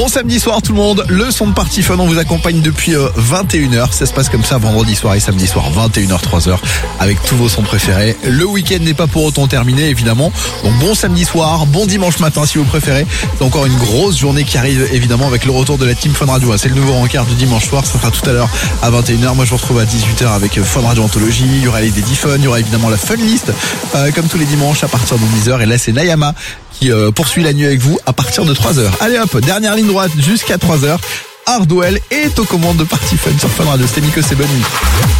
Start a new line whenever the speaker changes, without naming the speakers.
Bon samedi soir tout le monde, le son de Party Fun, on vous accompagne depuis 21h, ça se passe comme ça vendredi soir et samedi soir, 21h, 3h, avec tous vos sons préférés. Le week-end n'est pas pour autant terminé évidemment, donc bon samedi soir, bon dimanche matin si vous préférez. C'est encore une grosse journée qui arrive évidemment avec le retour de la Team Fun Radio, c'est le nouveau rencard du dimanche soir, ça sera tout à l'heure à 21h, moi je vous retrouve à 18h avec Fun Radio Anthologie, il y aura les Daddy Fun, il y aura évidemment la Fun List, comme tous les dimanches à partir de 10h, et là c'est Nayama qui poursuit la nuit avec vous à partir de 3h. Allez hop, dernière ligne droite jusqu'à 3h. Hardwell est aux commandes de Party Fun sur Fun Radio. C'était Nico, c'est bonne nuit.